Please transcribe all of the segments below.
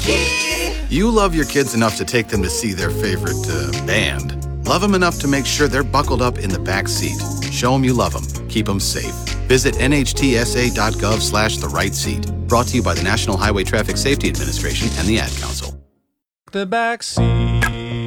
You love your kids enough to take them to see their favorite band. Love them enough to make sure they're buckled up in the back seat. Show them you love them. Keep them safe. Visit nhtsa.gov/the right seat. Brought to you by the National Highway Traffic Safety Administration and the Ad Council. The back seat.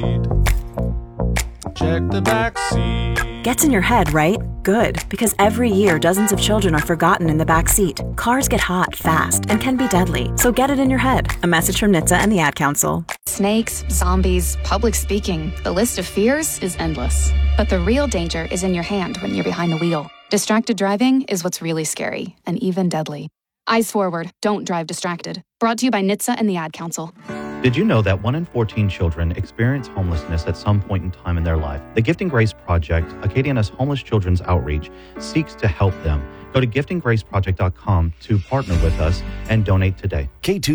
Check the back seat. Gets in your head, right? Good, because every year dozens of children are forgotten in the back seat. Cars get hot fast and can be deadly, so get it in your head. A message from NHTSA and the Ad Council. Snakes, zombies, public speaking. The list of fears is endless. But the real danger is in your hand when you're behind the wheel. Distracted driving is what's really scary and even deadly. Eyes forward, don't drive distracted. Brought to you by NHTSA and the Ad Council. Did you know that 1 in 14 children experience homelessness at some point in time in their life? The Gifting Grace Project, Acadiana's homeless children's outreach, seeks to help them. Go to giftinggraceproject.com to partner with us and donate today.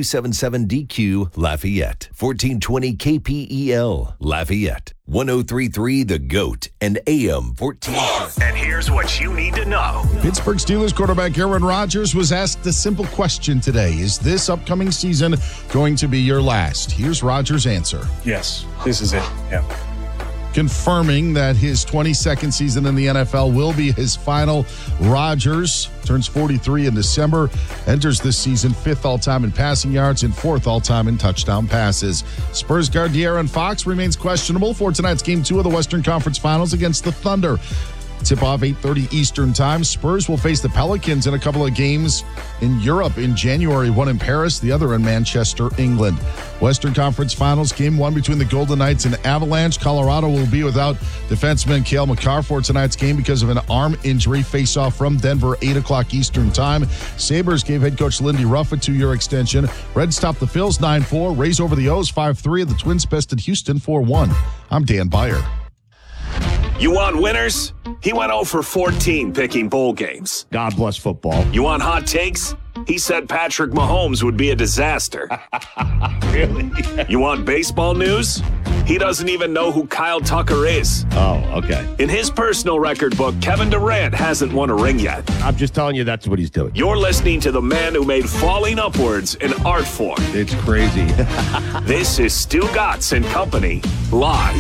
K277DQ Lafayette, 1420 KPEL Lafayette, 1033 The Goat, and AM 14. And here's what you need to know. Pittsburgh Steelers quarterback Aaron Rodgers was asked a simple question today. Is this upcoming season going to be your last? Here's Rodgers' answer. Yes, this is it. Yeah. Confirming that his 22nd season in the NFL will be his final. Rodgers turns 43 in December, enters this season 5th all-time in passing yards and 4th all-time in touchdown passes. Spurs guard De'Aaron Fox remains questionable for tonight's Game 2 of the Western Conference Finals against the Thunder. Tip-off 8:30 Eastern Time. Spurs will face the Pelicans in a couple of games in Europe in January, one in Paris, the other in Manchester, England. Western Conference Finals, Game 1 between the Golden Knights and Avalanche. Colorado will be without defenseman Cale Makar for tonight's game because of an arm injury. Face-off from Denver, 8 o'clock Eastern Time. Sabres gave head coach Lindy Ruff a 2-year extension. Reds topped the Phils 9-4. Rays over the O's 5-3. And the Twins bested Houston 4-1. I'm Dan Beyer. You want winners? He went 0 for 14 picking bowl games. God bless football. You want hot takes? He said Patrick Mahomes would be a disaster. Really? You want baseball news? He doesn't even know who Kyle Tucker is. Oh, okay. In his personal record book, Kevin Durant hasn't won a ring yet. I'm just telling you that's what he's doing. You're listening to the man who made falling upwards an art form. It's crazy. This is Stu Gatz and Company, live.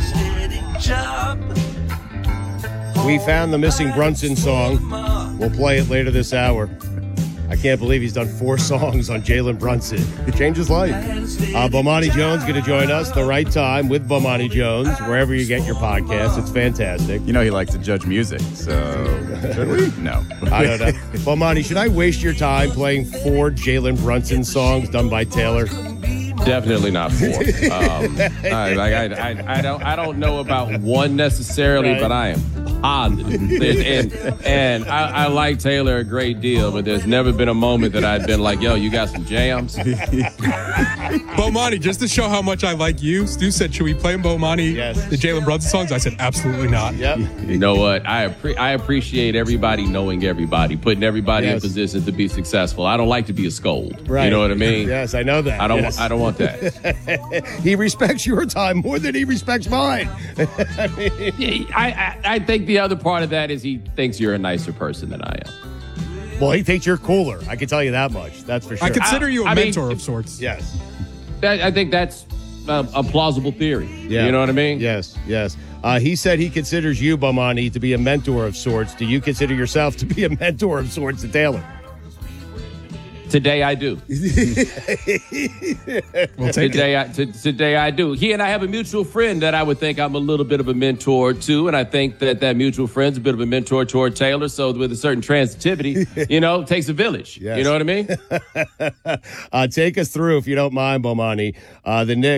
We found the missing Brunson song. We'll play it later this hour. I can't believe he's done 4 songs on Jalen Brunson. It changed his life. Bomani Jones going to join us the right time with Bomani Jones, wherever you get your podcast. It's fantastic. You know he likes to judge music, so should we? No. I don't know. Bomani, should I waste your time playing 4 Jalen Brunson songs done by Taylor? Definitely not 4. I don't know about one necessarily, right. But I am positive. And I like Taylor a great deal, but there's never been a moment that I've been like, yo, you got some jams? Bomani, just to show how much I like you, Stu said, should we play Bomani the Jalen Brunson songs? I said, absolutely not. Yep. You know what? I appreciate everybody knowing everybody, putting everybody in position to be successful. I don't like to be a scold. Right. You know what I mean? Yes, I know that. I don't want that. He respects your time more than he respects mine. I think the other part of that is he thinks you're a nicer person than I am. Well, he thinks you're cooler. I can tell you that much. That's for sure. I consider you a mentor of sorts. Yes. I think that's a plausible theory. Yeah. You know what I mean? Yes. He said he considers you, Bomani, to be a mentor of sorts. Do you consider yourself to be a mentor of sorts to Taylor? Today I do. Today I do. He and I have a mutual friend that I would think I'm a little bit of a mentor to, and I think that mutual friend's a bit of a mentor toward Taylor. So with a certain transitivity, it takes a village. Yes. You know what I mean? Take us through, if you don't mind, Bomani. The Knicks